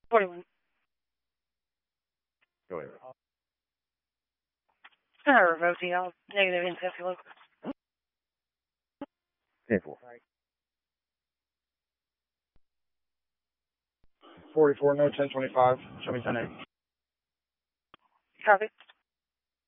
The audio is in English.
41. Go ahead. I revoked y'all. Negative incest local. 10-4. 44, no, 1025. Show me 10-8. Copy.